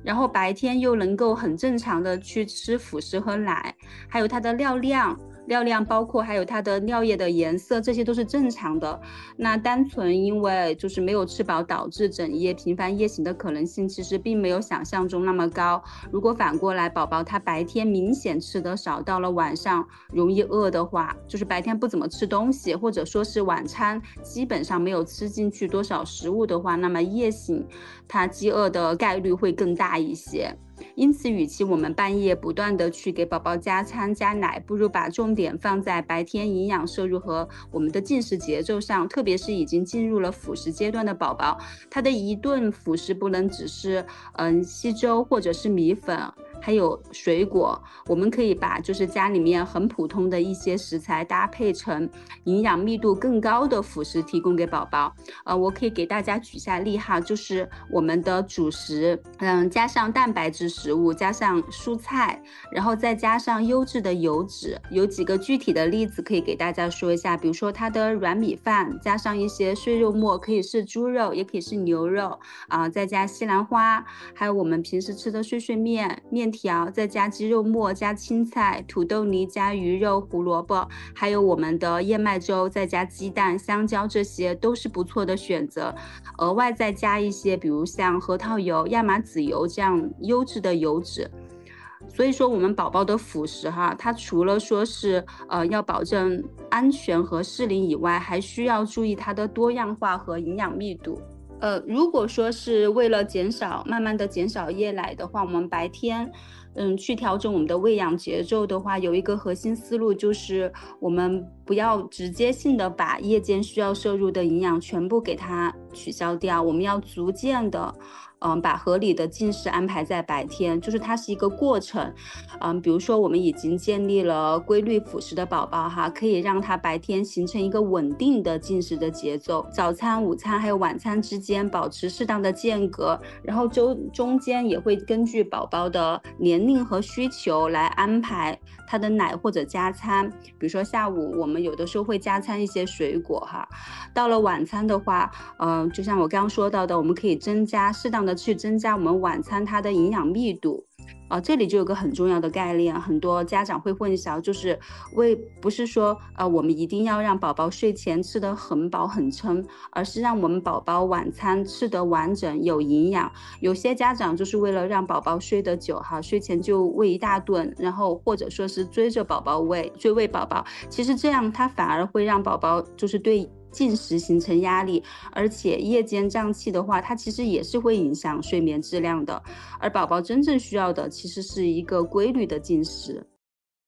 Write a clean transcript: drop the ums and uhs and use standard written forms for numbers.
然后白天又能够很正常的去吃辅食和奶，还有它的尿量包括还有它的尿液的颜色，这些都是正常的。那单纯因为就是没有吃饱导致整夜频繁夜醒的可能性，其实并没有想象中那么高。如果反过来，宝宝他白天明显吃得少，到了晚上容易饿的话，就是白天不怎么吃东西，或者说是晚餐基本上没有吃进去多少食物的话，那么夜醒他饥饿的概率会更大一些。因此，与其我们半夜不断的去给宝宝加餐加奶，不如把重点放在白天营养摄入和我们的进食节奏上。特别是已经进入了辅食阶段的宝宝，他的一顿辅食不能只是稀粥或者是米粉，还有水果。我们可以把就是家里面很普通的一些食材搭配成营养密度更高的辅食提供给宝宝。我可以给大家举下例哈，就是我们的主食，加上蛋白质食物，加上蔬菜，然后再加上优质的油脂。有几个具体的例子可以给大家说一下，比如说它的软米饭，加上一些碎肉末，可以是猪肉，也可以是牛肉再加西兰花，还有我们平时吃的碎碎面、面条，再加鸡肉末、加青菜、土豆泥、加鱼肉、胡萝卜，还有我们的燕麦粥，再加鸡蛋、香蕉，这些都是不错的选择。额外再加一些，比如像核桃油、亚麻籽油这样优质的油脂。所以说我们宝宝的辅食哈，它除了说是要保证安全和适龄以外，还需要注意它的多样化和营养密度。如果说是为了慢慢的减少夜奶的话，我们白天去调整我们的喂养节奏的话，有一个核心思路就是我们不要直接性的把夜间需要摄入的营养全部给它取消掉，我们要逐渐的把合理的进食安排在白天，就是它是一个过程。比如说我们已经建立了规律辅食的宝宝哈，可以让他白天形成一个稳定的进食的节奏，早餐、午餐还有晚餐之间保持适当的间隔，然后中间也会根据宝宝的年龄和需求来安排他的奶或者加餐。比如说下午我们有的时候会加餐一些水果哈，到了晚餐的话，就像我刚刚说到的，我们可以适当的去增加我们晚餐它的营养密度。这里就有个很重要的概念，很多家长会混淆，就是不是说我们一定要让宝宝睡前吃得很饱很撑，而是让我们宝宝晚餐吃得完整有营养。有些家长就是为了让宝宝睡得久哈，睡前就喂一大顿，然后或者说是追着宝宝追喂宝宝，其实这样他反而会让宝宝就是对进食形成压力，而且夜间胀气的话，它其实也是会影响睡眠质量的。而宝宝真正需要的其实是一个规律的进食。